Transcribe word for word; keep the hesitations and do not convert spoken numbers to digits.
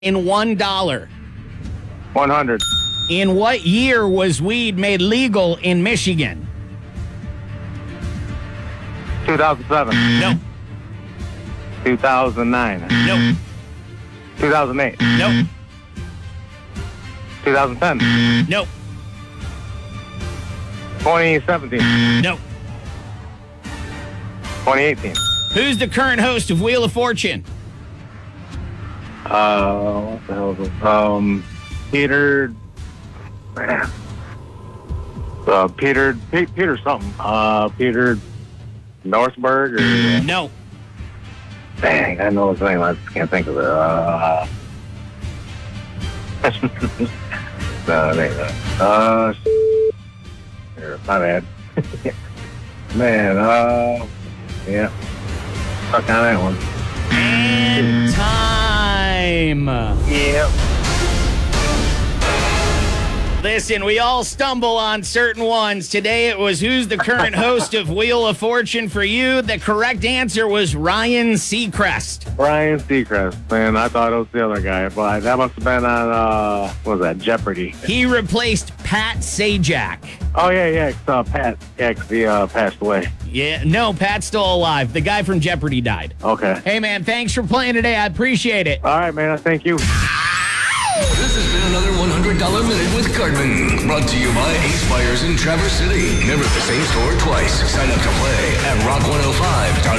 in one dollar? one hundred. In what year was weed made legal in Michigan? two thousand seven. No. two thousand nine. No. two thousand eight. No. two thousand ten. No. twenty seventeen. No. twenty eighteen. Who's the current host of Wheel of Fortune? Uh, what the hell is it? Um, Peter. Uh, Peter. Pe- Peter something. Uh, Peter Northberg or. No. Dang, I know his name. I just can't think of it. Uh, no, it ain't that. Uh, here, my bad. Man, uh, yeah. Stuck on that one. And time. Yep. Listen, we all stumble on certain ones. Today it was who's the current host of Wheel of Fortune for you. The correct answer was Ryan Seacrest. Ryan Seacrest, man. I thought it was the other guy, but that must have been on, uh, what was that, Jeopardy. He replaced Pat Sajak. Oh, yeah, yeah. It's, uh, Pat. Yeah, 'cause he uh, passed away. Yeah, no, Pat's still alive. The guy from Jeopardy died. Okay. Hey, man, thanks for playing today. I appreciate it. All right, man. Thank you. This has been another one hundred dollar Minute with Cartman. Brought to you by Ace Buyers in Traverse City. Never the same store twice. Sign up to play at rock one oh five dot